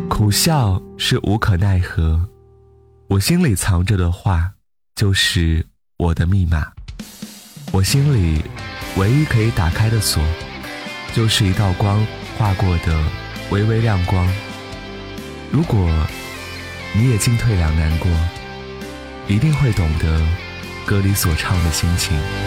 苦笑是无可奈何，我心里藏着的话就是我的密码。我心里唯一可以打开的锁，就是一道光划过的微微亮光。如果你也进退两难过，一定会懂得歌里所唱的心情。